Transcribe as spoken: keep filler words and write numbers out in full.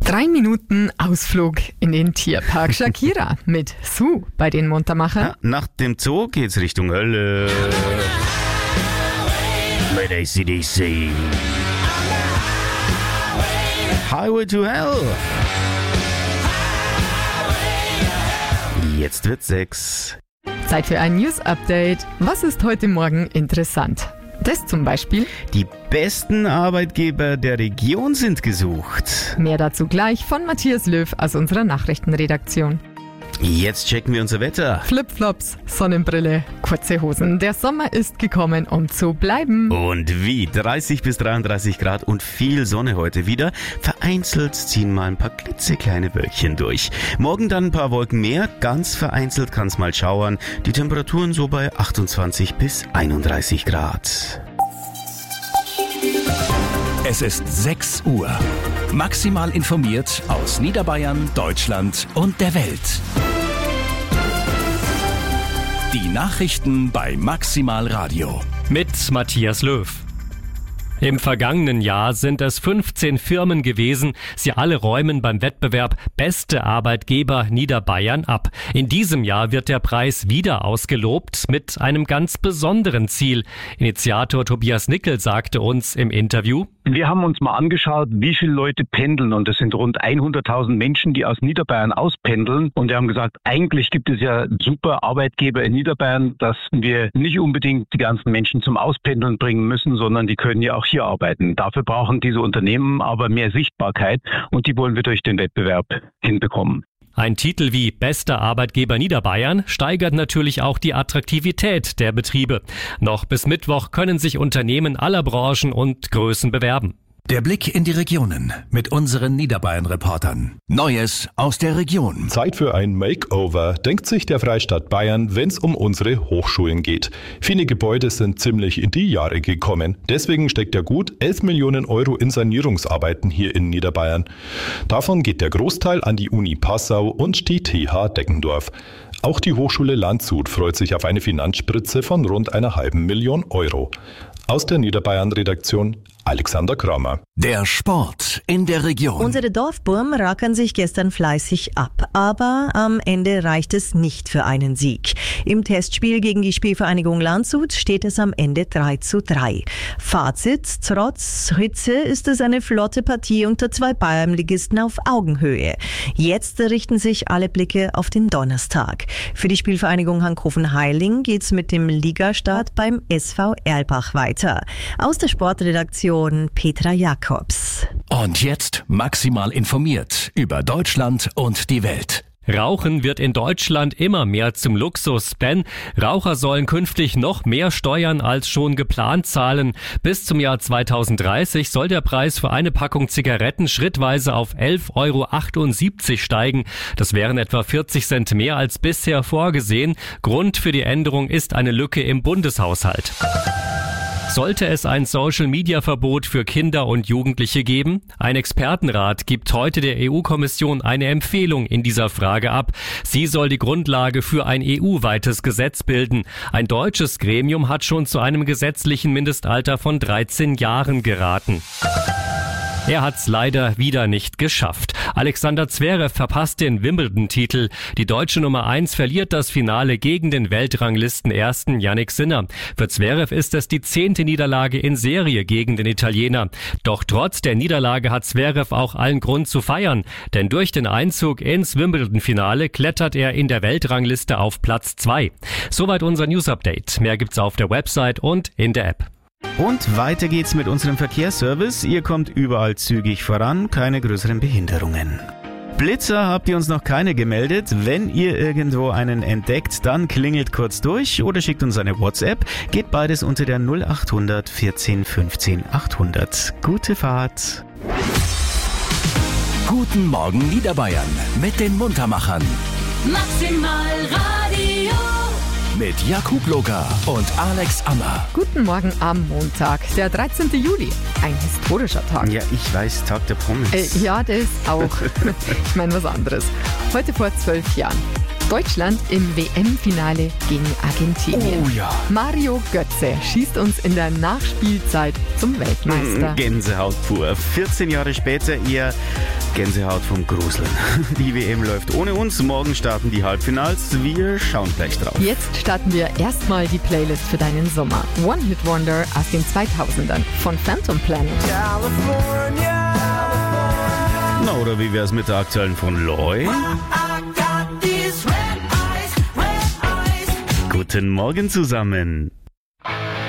Drei Minuten Ausflug in den Tierpark Shakira mit Sue bei den Muntermachern. Ja, nach dem Zoo geht's Richtung Hölle. Mit A C D C. Highway to Hell. Jetzt wird sechs. Zeit für ein News-Update. Was ist heute Morgen interessant? Das zum Beispiel. Die besten Arbeitgeber der Region sind gesucht. Mehr dazu gleich von Matthias Löw aus unserer Nachrichtenredaktion. Jetzt checken wir unser Wetter. Flipflops, Sonnenbrille, kurze Hosen. Der Sommer ist gekommen, um zu bleiben. Und wie? dreißig bis dreiunddreißig Grad und viel Sonne heute wieder. Vereinzelt ziehen mal ein paar klitzekleine Wölkchen durch. Morgen dann ein paar Wolken mehr. Ganz vereinzelt kann es mal schauern. Die Temperaturen so bei achtundzwanzig bis einunddreißig Grad. Es ist sechs Uhr. Maximal informiert aus Niederbayern, Deutschland und der Welt. Die Nachrichten bei Maximal Radio. Mit Matthias Löw. Im vergangenen Jahr sind es fünfzehn Firmen gewesen. Sie alle räumen beim Wettbewerb Beste Arbeitgeber Niederbayern ab. In diesem Jahr wird der Preis wieder ausgelobt mit einem ganz besonderen Ziel. Initiator Tobias Nickel sagte uns im Interview: Wir haben uns mal angeschaut, wie viele Leute pendeln, und das sind rund hunderttausend Menschen, die aus Niederbayern auspendeln, und wir haben gesagt, eigentlich gibt es ja super Arbeitgeber in Niederbayern, dass wir nicht unbedingt die ganzen Menschen zum Auspendeln bringen müssen, sondern die können ja auch hier arbeiten. Dafür brauchen diese Unternehmen aber mehr Sichtbarkeit, und die wollen wir durch den Wettbewerb hinbekommen. Ein Titel wie Bester Arbeitgeber Niederbayern steigert natürlich auch die Attraktivität der Betriebe. Noch bis Mittwoch können sich Unternehmen aller Branchen und Größen bewerben. Der Blick in die Regionen mit unseren Niederbayern-Reportern. Neues aus der Region. Zeit für ein Makeover, denkt sich der Freistaat Bayern, wenn es um unsere Hochschulen geht. Viele Gebäude sind ziemlich in die Jahre gekommen. Deswegen steckt er gut elf Millionen Euro in Sanierungsarbeiten hier in Niederbayern. Davon geht der Großteil an die Uni Passau und die T H Deckendorf. Auch die Hochschule Landshut freut sich auf eine Finanzspritze von rund einer halben Million Euro. Aus der Niederbayern-Redaktion Alexander Kramer. Der Sport in der Region. Unsere Dorfburm rackern sich gestern fleißig ab, aber am Ende reicht es nicht für einen Sieg. Im Testspiel gegen die Spielvereinigung Landshut steht es am Ende drei zu drei. Fazit: Trotz Hitze ist es eine flotte Partie unter zwei Bayernligisten auf Augenhöhe. Jetzt richten sich alle Blicke auf den Donnerstag. Für die Spielvereinigung Hankhofen-Heiling geht's mit dem Ligastart beim S V Erlbach weiter. Aus der Sportredaktion Petra Jakobs. Und jetzt maximal informiert über Deutschland und die Welt. Rauchen wird in Deutschland immer mehr zum Luxus, denn Raucher sollen künftig noch mehr Steuern als schon geplant zahlen. Bis zum Jahr zweitausenddreißig soll der Preis für eine Packung Zigaretten schrittweise auf elf Euro achtundsiebzig steigen. Das wären etwa vierzig Cent mehr als bisher vorgesehen. Grund für die Änderung ist eine Lücke im Bundeshaushalt. Sollte es ein Social-Media-Verbot für Kinder und Jugendliche geben? Ein Expertenrat gibt heute der E U-Kommission eine Empfehlung in dieser Frage ab. Sie soll die Grundlage für ein E U-weites Gesetz bilden. Ein deutsches Gremium hat schon zu einem gesetzlichen Mindestalter von dreizehn Jahren geraten. Er hat's leider wieder nicht geschafft. Alexander Zverev verpasst den Wimbledon-Titel. Die deutsche Nummer eins verliert das Finale gegen den Weltranglisten-Ersten Jannik Sinner. Für Zverev ist es die zehnte Niederlage in Serie gegen den Italiener. Doch trotz der Niederlage hat Zverev auch allen Grund zu feiern. Denn durch den Einzug ins Wimbledon-Finale klettert er in der Weltrangliste auf Platz zwei. Soweit unser News-Update. Mehr gibt's auf der Website und in der App. Und weiter geht's mit unserem Verkehrsservice. Ihr kommt überall zügig voran, keine größeren Behinderungen. Blitzer habt ihr uns noch keine gemeldet. Wenn ihr irgendwo einen entdeckt, dann klingelt kurz durch oder schickt uns eine WhatsApp. Geht beides unter der null achthundert vierzehn fünfzehn achthundert. Gute Fahrt. Guten Morgen Niederbayern mit den Muntermachern. Maximal Radio. Mit Jakub Locker und Alex Ammer. Guten Morgen am Montag, der dreizehnten Juli. Ein historischer Tag. Ja, ich weiß, Tag der Pommes. Äh, ja, das auch. Ich meine was anderes. Heute vor zwölf Jahren. Deutschland im W M-Finale gegen Argentinien. Oh ja. Mario Götze schießt uns in der Nachspielzeit zum Weltmeister. Gänsehaut pur. vierzehn Jahre später eher Gänsehaut vom Gruseln. Die W M läuft ohne uns. Morgen starten die Halbfinals. Wir schauen gleich drauf. Jetzt starten wir erstmal die Playlist für deinen Sommer. One-Hit-Wonder aus den zweitausendern von Phantom Planet. Na, oder wie wär's mit der aktuellen von Loy? Guten Morgen zusammen.